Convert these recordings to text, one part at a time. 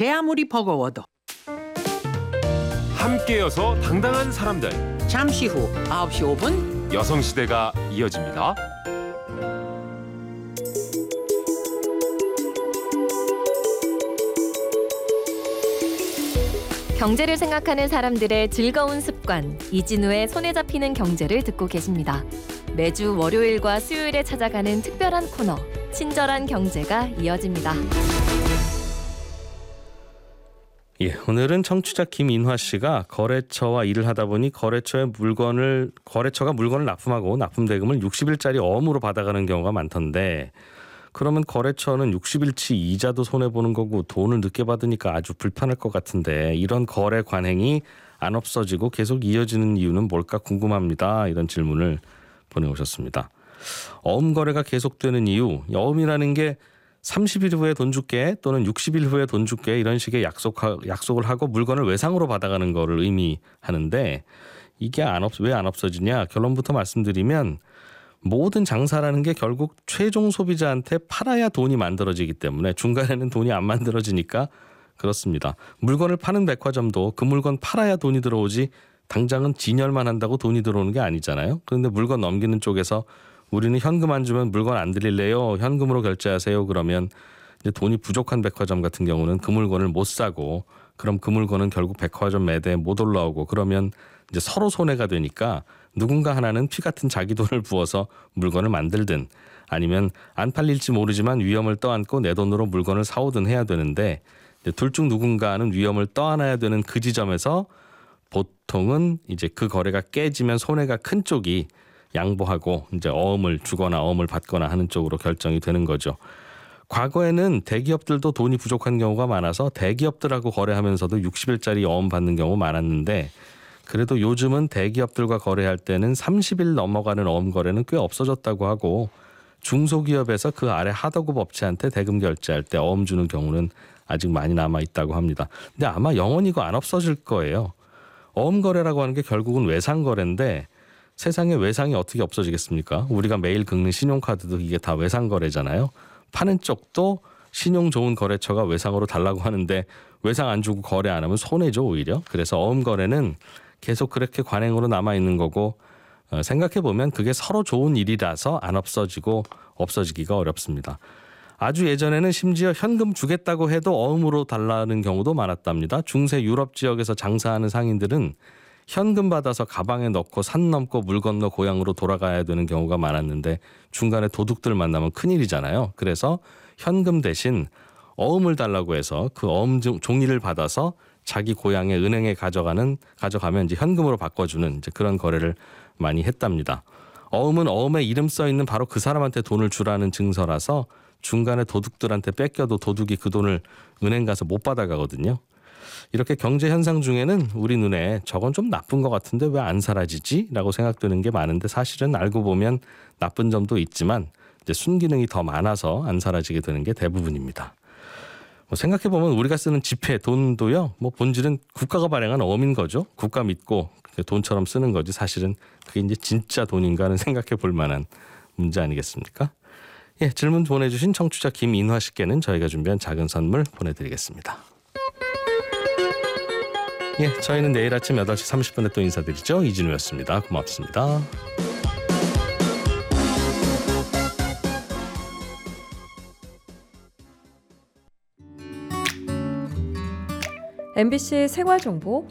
제 아무리 버거워도 함께여서 당당한 사람들. 잠시 후 9시 5분 여성시대가 이어집니다. 경제를 생각하는 사람들의 즐거운 습관, 이진우의 손에 잡히는 경제를 듣고 계십니다. 매주 월요일과 수요일에 찾아가는 특별한 코너, 친절한 경제가 이어집니다. 예, 오늘은 청취자 김인화 씨가 거래처와 일을 하다 보니 거래처가 물건을 납품하고 납품 대금을 60일짜리 어음으로 받아가는 경우가 많던데, 그러면 거래처는 60일치 이자도 손해보는 거고 돈을 늦게 받으니까 아주 불편할 것 같은데, 이런 거래 관행이 안 없어지고 계속 이어지는 이유는 뭘까 궁금합니다. 이런 질문을 보내오셨습니다. 어음 거래가 계속되는 이유, 어음이라는 게 30일 후에 돈 줄게 또는 60일 후에 돈 줄게 이런 식의 약속을 하고 물건을 외상으로 받아가는 거를 의미하는데, 이게 왜 안 없어지냐? 결론부터 말씀드리면, 모든 장사라는 게 결국 최종 소비자한테 팔아야 돈이 만들어지기 때문에 중간에는 돈이 안 만들어지니까 그렇습니다. 물건을 파는 백화점도 그 물건 팔아야 돈이 들어오지 당장은 진열만 한다고 돈이 들어오는 게 아니잖아요. 그런데 물건 넘기는 쪽에서 우리는 현금 안 주면 물건 안 드릴래요, 현금으로 결제하세요, 그러면 이제 돈이 부족한 백화점 같은 경우는 그 물건을 못 사고, 그럼 그 물건은 결국 백화점 매대에 못 올라오고, 그러면 이제 서로 손해가 되니까 누군가 하나는 피 같은 자기 돈을 부어서 물건을 만들든, 아니면 안 팔릴지 모르지만 위험을 떠안고 내 돈으로 물건을 사오든 해야 되는데, 둘 중 누군가는 위험을 떠안아야 되는 그 지점에서 보통은 이제 그 거래가 깨지면 손해가 큰 쪽이 양보하고 이제 어음을 주거나 어음을 받거나 하는 쪽으로 결정이 되는 거죠. 과거에는 대기업들도 돈이 부족한 경우가 많아서 대기업들하고 거래하면서도 60일짜리 어음 받는 경우 많았는데, 그래도 요즘은 대기업들과 거래할 때는 30일 넘어가는 어음 거래는 꽤 없어졌다고 하고, 중소기업에서 그 아래 하도급 업체한테 대금 결제할 때 어음 주는 경우는 아직 많이 남아 있다고 합니다. 근데 아마 영원히 이거 안 없어질 거예요. 어음 거래라고 하는 게 결국은 외상 거래인데, 세상에 외상이 어떻게 없어지겠습니까? 우리가 매일 긁는 신용카드도 이게 다 외상 거래잖아요. 파는 쪽도 신용 좋은 거래처가 외상으로 달라고 하는데 외상 안 주고 거래 안 하면 손해죠, 오히려. 그래서 어음 거래는 계속 그렇게 관행으로 남아 있는 거고, 생각해 보면 그게 서로 좋은 일이라서 안 없어지고 없어지기가 어렵습니다. 아주 예전에는 심지어 현금 주겠다고 해도 어음으로 달라는 경우도 많았답니다. 중세 유럽 지역에서 장사하는 상인들은 현금 받아서 가방에 넣고 산 넘고 물 건너 고향으로 돌아가야 되는 경우가 많았는데, 중간에 도둑들 만나면 큰일이잖아요. 그래서 현금 대신 어음을 달라고 해서 그 어음 종이를 받아서 자기 고향의 은행에 가져가면 이제 현금으로 바꿔주는 이제 그런 거래를 많이 했답니다. 어음은 어음에 이름 써 있는 바로 그 사람한테 돈을 주라는 증서라서 중간에 도둑들한테 뺏겨도 도둑이 그 돈을 은행 가서 못 받아가거든요. 이렇게 경제 현상 중에는 우리 눈에 저건 좀 나쁜 것 같은데 왜 안 사라지지? 라고 생각되는 게 많은데, 사실은 알고 보면 나쁜 점도 있지만 이제 순기능이 더 많아서 안 사라지게 되는 게 대부분입니다. 생각해보면 우리가 쓰는 지폐, 돈도요, 본질은 국가가 발행한 어음인 거죠. 국가 믿고 돈처럼 쓰는 거지, 사실은 그게 이제 진짜 돈인가 하는 생각해 볼 만한 문제 아니겠습니까? 예, 질문 보내주신 청취자 김인화 씨께는 저희가 준비한 작은 선물 보내드리겠습니다. 예, 저희는 내일 아침 8시 30분에 또 인사드리죠. 이진우였습니다. 고맙습니다. MBC 생활정보.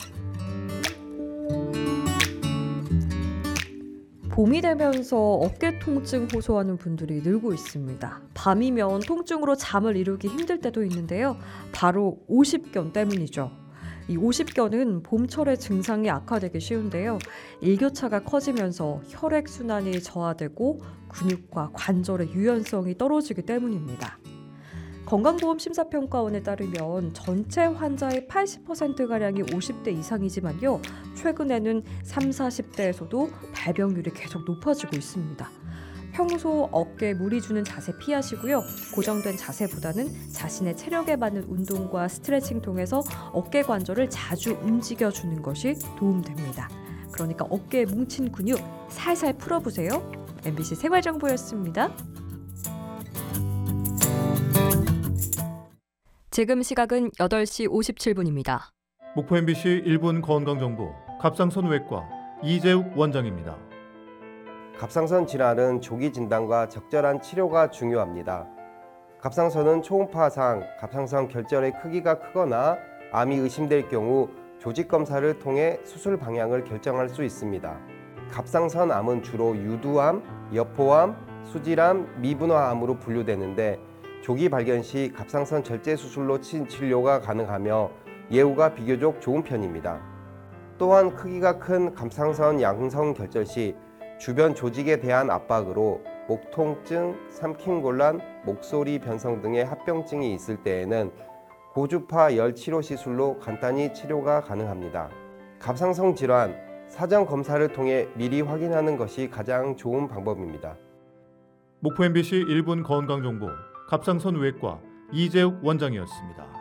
봄이 되면서 어깨 통증 호소하는 분들이 늘고 있습니다. 밤이면 통증으로 잠을 이루기 힘들 때도 있는데요. 바로 오십견 때문이죠. 이 오십견은 봄철에 증상이 악화되기 쉬운데요. 일교차가 커지면서 혈액순환이 저하되고 근육과 관절의 유연성이 떨어지기 때문입니다. 건강보험심사평가원에 따르면 전체 환자의 80%가량이 50대 이상이지만요. 최근에는 30, 40대에서도 발병률이 계속 높아지고 있습니다. 평소 어깨에 무리 주는 자세 피하시고요. 고정된 자세보다는 자신의 체력에 맞는 운동과 스트레칭 통해서 어깨 관절을 자주 움직여주는 것이 도움됩니다. 그러니까 어깨에 뭉친 근육 살살 풀어보세요. MBC 생활정보였습니다. 지금 시각은 8시 57분입니다. 목포 MBC 1분 건강정보 갑상선 외과 이재욱 원장입니다. 갑상선 질환은 조기 진단과 적절한 치료가 중요합니다. 갑상선은 초음파상 갑상선 결절의 크기가 크거나 암이 의심될 경우 조직 검사를 통해 수술 방향을 결정할 수 있습니다. 갑상선 암은 주로 유두암, 여포암, 수질암, 미분화암으로 분류되는데 조기 발견 시 갑상선 절제 수술로 치료가 가능하며 예후가 비교적 좋은 편입니다. 또한 크기가 큰 갑상선 양성 결절 시 주변 조직에 대한 압박으로 목 통증, 삼킴곤란, 목소리 변성 등의 합병증이 있을 때에는 고주파 열 치료 시술로 간단히 치료가 가능합니다. 갑상선 질환, 사전 검사를 통해 미리 확인하는 것이 가장 좋은 방법입니다. 목포 MBC 1분 건강정보 갑상선 외과 이재욱 원장이었습니다.